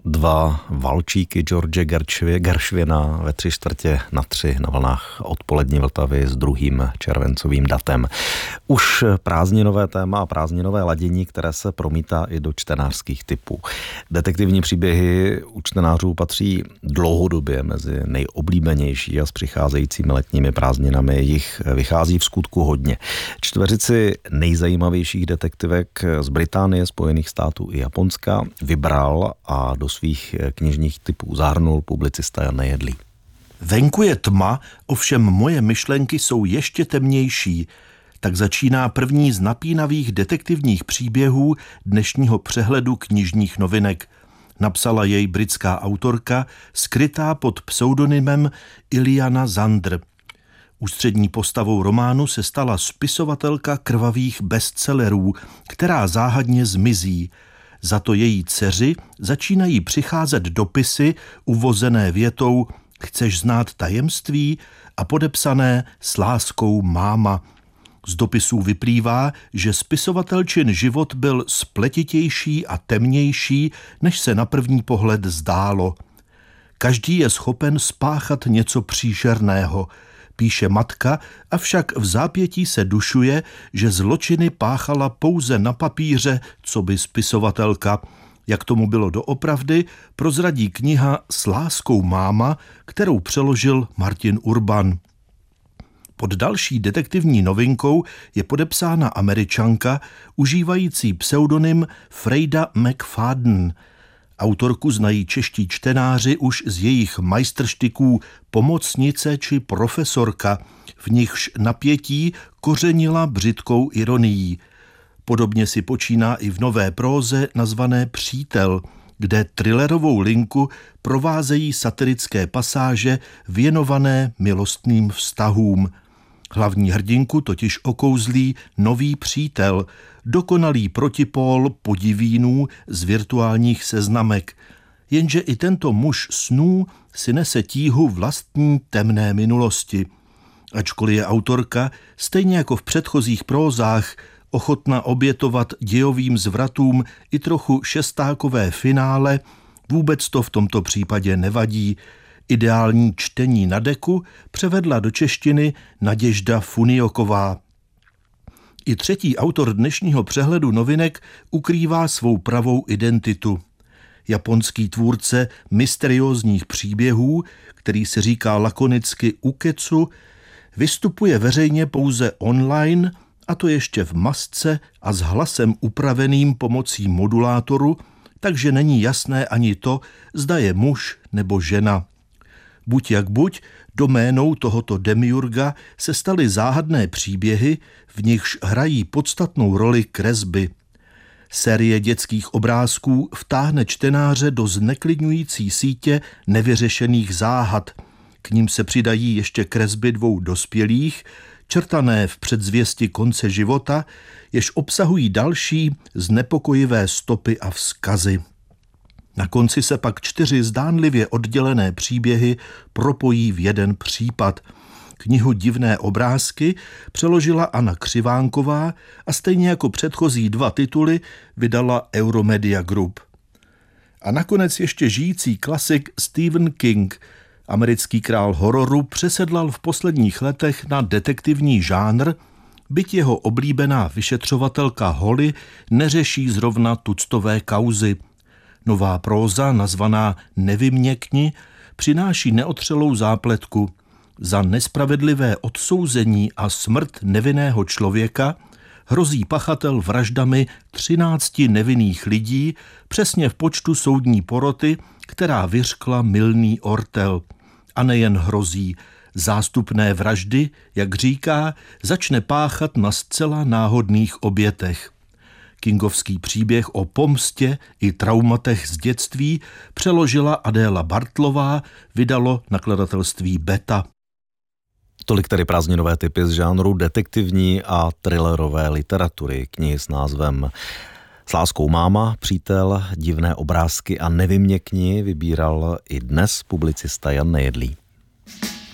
Dva valčíky George Gershwina ve 3:45 na vlnách odpolední Vltavy s 2. červencovým datem. Už prázdninové téma a prázdninové ladění, které se promítá i do čtenářských typů. Detektivní příběhy u čtenářů patří dlouhodobě mezi nejoblíbenější a s přicházejícími letními prázdninami jich vychází v skutku hodně. Čtveřici nejzajímavějších detektivek z Británie, Spojených států i Japonska vybral a do svých knižních typů zahrnul publicista Jan Nejedlý. Venku je tma, ovšem moje myšlenky jsou ještě temnější. Tak začíná první z napínavých detektivních příběhů dnešního přehledu knižních novinek. Napsala jej britská autorka, skrytá pod pseudonymem Iliana Zandr. Ústřední postavou románu se stala spisovatelka krvavých bestsellerů, která záhadně zmizí. Za to její dceři začínají přicházet dopisy uvozené větou "Chceš znát tajemství?" a podepsané "S láskou máma". Z dopisů vyplývá, že spisovatelčin život byl spletitější a temnější, než se na první pohled zdálo. Každý je schopen spáchat něco příšerného, píše matka, avšak v zápětí se dušuje, že zločiny páchala pouze na papíře, coby spisovatelka. Jak tomu bylo doopravdy, prozradí kniha S láskou máma, kterou přeložil Martin Urban. Pod další detektivní novinkou je podepsána Američanka, užívající pseudonym Freida McFadden. Autorku znají čeští čtenáři už z jejich majstrštiků Pomocnice či Profesorka, v nichž napětí kořenila břitkou ironií. Podobně si počíná i v nové próze nazvané Přítel, kde thrillerovou linku provázejí satirické pasáže věnované milostným vztahům. Hlavní hrdinku totiž okouzlí nový přítel, dokonalý protipól podivínů z virtuálních seznamek. Jenže i tento muž snů si nese tíhu vlastní temné minulosti. Ačkoliv je autorka, stejně jako v předchozích prózách, ochotna obětovat dějovým zvratům i trochu šestákové finále, vůbec to v tomto případě nevadí. Ideální čtení na deku převedla do češtiny Naděžda Funioková. I třetí autor dnešního přehledu novinek ukrývá svou pravou identitu. Japonský tvůrce mysteriózních příběhů, který se říká lakonicky Uketsu, vystupuje veřejně pouze online, a to ještě v masce a s hlasem upraveným pomocí modulátoru, takže není jasné ani to, zda je muž nebo žena. Buď jak buď, doménou tohoto demiurga se staly záhadné příběhy, v nichž hrají podstatnou roli kresby. Série dětských obrázků vtáhne čtenáře do zneklidňující sítě nevyřešených záhad. K ním se přidají ještě kresby dvou dospělých, črtané v předzvěsti konce života, jež obsahují další znepokojivé stopy a vzkazy. Na konci se pak 4 zdánlivě oddělené příběhy propojí v jeden případ. Knihu Divné obrázky přeložila Anna Křivánková a stejně jako předchozí 2 tituly vydala Euromedia Group. A nakonec ještě žijící klasik Stephen King. Americký král hororu přesedlal v posledních letech na detektivní žánr, byť jeho oblíbená vyšetřovatelka Holly neřeší zrovna tuctové kauzy. Nová próza, nazvaná Nevyměkni, přináší neotřelou zápletku. Za nespravedlivé odsouzení a smrt nevinného člověka hrozí pachatel vraždami 13 nevinných lidí přesně v počtu soudní poroty, která vyřkla mylný ortel. A nejen hrozí, zástupné vraždy, jak říká, začne páchat na zcela náhodných obětech. Kingovský příběh o pomstě i traumatech z dětství přeložila Adéla Bartlová, vydalo nakladatelství Beta. Tolik tedy prázdninové typy z žánru detektivní a thrillerové literatury. Knihy s názvem S láskou máma, Přítel, Divné obrázky a Nevyměkni vybíral i dnes publicista Jan Nejedlý.